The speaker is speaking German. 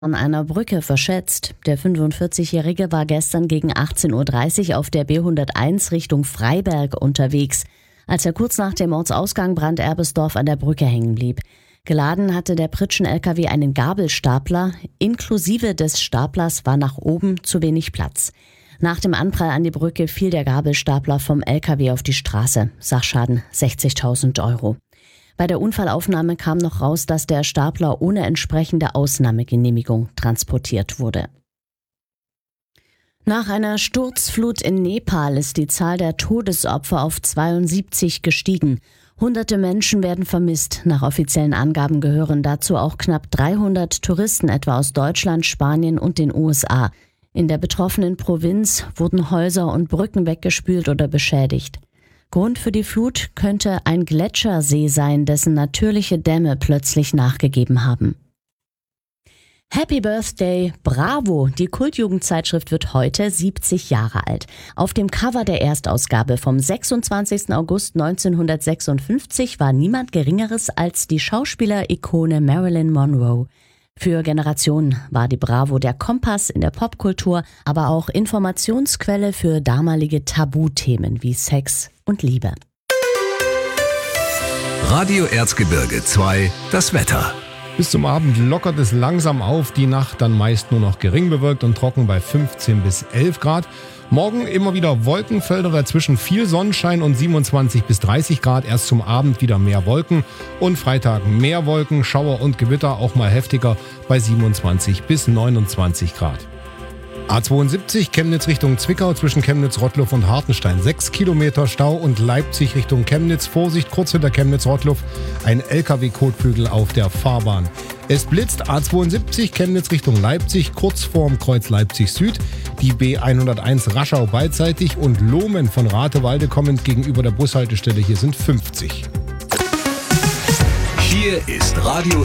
An einer Brücke verschätzt. Der 45-Jährige war gestern gegen 18.30 Uhr auf der B101 Richtung Freiberg unterwegs, als er kurz nach dem Ortsausgang Brand-Erbesdorf an der Brücke hängen blieb. Geladen hatte der Pritschen-LKW einen Gabelstapler. Inklusive des Staplers war nach oben zu wenig Platz. Nach dem Anprall an die Brücke fiel der Gabelstapler vom LKW auf die Straße. Sachschaden 60.000 Euro. Bei der Unfallaufnahme kam noch raus, dass der Stapler ohne entsprechende Ausnahmegenehmigung transportiert wurde. Nach einer Sturzflut in Nepal ist die Zahl der Todesopfer auf 72 gestiegen. Hunderte Menschen werden vermisst. Nach offiziellen Angaben gehören dazu auch knapp 300 Touristen, etwa aus Deutschland, Spanien und den USA. In der betroffenen Provinz wurden Häuser und Brücken weggespült oder beschädigt. Grund für die Flut könnte ein Gletschersee sein, dessen natürliche Dämme plötzlich nachgegeben haben. Happy Birthday, Bravo! Die Kultjugendzeitschrift wird heute 70 Jahre alt. Auf dem Cover der Erstausgabe vom 26. August 1956 war niemand Geringeres als die Schauspielerikone Marilyn Monroe. Für Generationen war die Bravo der Kompass in der Popkultur, aber auch Informationsquelle für damalige Tabuthemen wie Sex und Liebe. Radio Erzgebirge 2, das Wetter. Bis zum Abend lockert es langsam auf, die Nacht dann meist nur noch gering bewölkt und trocken bei 15 bis 11 Grad. Morgen immer wieder Wolkenfelder, dazwischen viel Sonnenschein und 27 bis 30 Grad. Erst zum Abend wieder mehr Wolken und Freitag mehr Wolken, Schauer und Gewitter, auch mal heftiger bei 27 bis 29 Grad. A72 Chemnitz Richtung Zwickau zwischen Chemnitz-Rottluff und Hartenstein. 6 Kilometer Stau und Leipzig Richtung Chemnitz. Vorsicht, kurz hinter Chemnitz-Rottluff ein LKW-Kotflügel auf der Fahrbahn. Es blitzt A72 Chemnitz Richtung Leipzig, kurz vorm Kreuz Leipzig Süd. Die B101 Raschau beidseitig und Lohmen von Ratewalde kommend gegenüber der Bushaltestelle. Hier sind 50. Hier ist Radio